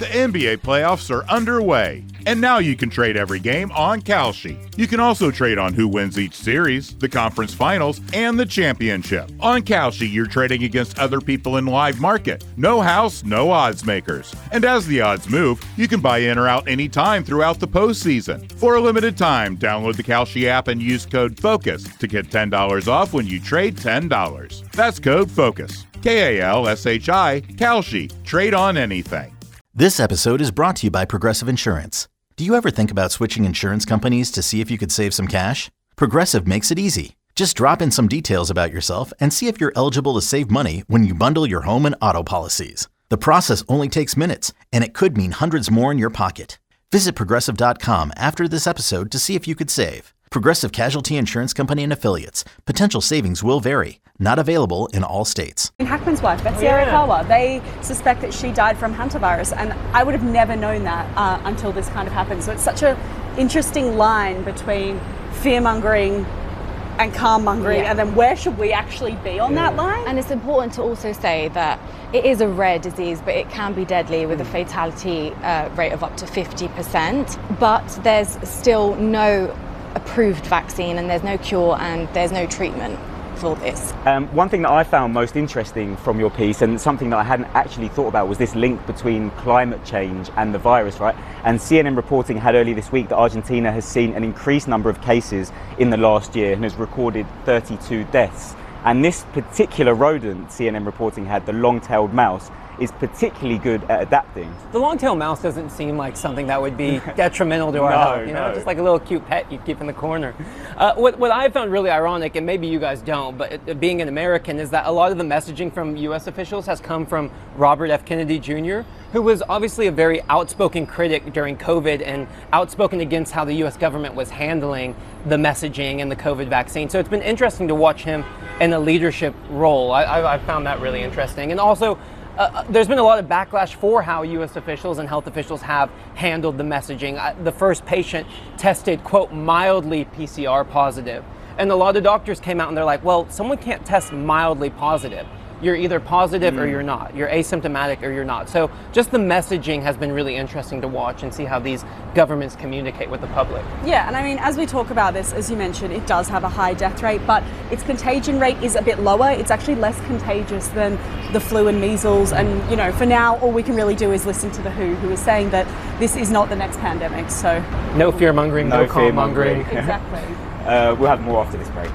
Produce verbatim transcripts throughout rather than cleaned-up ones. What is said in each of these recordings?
The N B A playoffs are underway, and now you can trade every game on Kalshi. You can also trade on who wins each series, the conference finals, and the championship. On Kalshi, you're trading against other people in live market. No house, no odds makers. And as the odds move, you can buy in or out anytime throughout the postseason. For a limited time, download the Kalshi app and use code FOCUS to get ten dollars off when you trade ten dollars. That's code FOCUS. K A L S H I, Kalshi. Trade on anything. This episode is brought to you by Progressive Insurance. Do you ever think about switching insurance companies to see if you could save some cash? Progressive makes it easy. Just drop in some details about yourself and see if you're eligible to save money when you bundle your home and auto policies. The process only takes minutes, and it could mean hundreds more in your pocket. Visit Progressive dot com after this episode to see if you could save. Progressive Casualty Insurance Company and Affiliates. Potential savings will vary. Not available in all states. Hackman's wife, Betsy oh, yeah. Arakawa, they suspect that she died from hantavirus, and I would have never known that uh, until this kind of happened. So it's such an interesting line between fear-mongering and calm-mongering, yeah. and then where should we actually be on yeah. that line? And it's important to also say that it is a rare disease, but it can be deadly with a fatality uh, rate of up to fifty percent. But there's still no approved vaccine, and there's no cure, and there's no treatment for this. Um, one thing that I found most interesting from your piece, and something that I hadn't actually thought about, was this link between climate change and the virus, right? And C N N reporting had earlier this week that Argentina has seen an increased number of cases in the last year and has recorded thirty-two deaths. And this particular rodent, C N N reporting had, the long-tailed mouse, is particularly good at adapting. The long-tailed mouse doesn't seem like something that would be detrimental to our no, health, you know, no. just like a little cute pet you keep in the corner. Uh, what, what I found really ironic, and maybe you guys don't, but it, being an American, is that a lot of the messaging from U S officials has come from Robert F. Kennedy Junior, who was obviously a very outspoken critic during COVID and outspoken against how the U S government was handling the messaging and the COVID vaccine. So it's been interesting to watch him in a leadership role. I, I, I found that really interesting. And also, Uh, there's been a lot of backlash for how U S officials and health officials have handled the messaging. Uh, the first patient tested, quote, mildly P C R positive. And a lot of doctors came out and they're like, well, someone can't test mildly positive. You're either positive mm. or you're not. You're asymptomatic or you're not. So just the messaging has been really interesting to watch and see how these governments communicate with the public. Yeah, and I mean, as we talk about this, as you mentioned, it does have a high death rate, but its contagion rate is a bit lower. It's actually less contagious than the flu and measles. And, you know, for now, all we can really do is listen to the W H O, who is saying that this is not the next pandemic. So no fear-mongering, no, no calm-mongering. Exactly. uh, we'll have more after this break.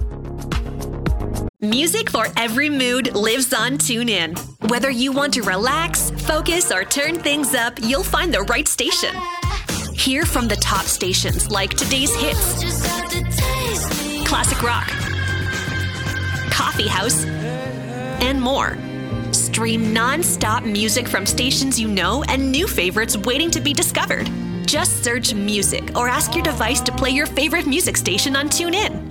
Music for every mood lives on TuneIn. Whether you want to relax, focus, or turn things up, you'll find the right station. Hear from the top stations like today's hits, classic rock, coffee house, and more. Stream non-stop music from stations you know and new favorites waiting to be discovered. Just search music or ask your device to play your favorite music station on TuneIn.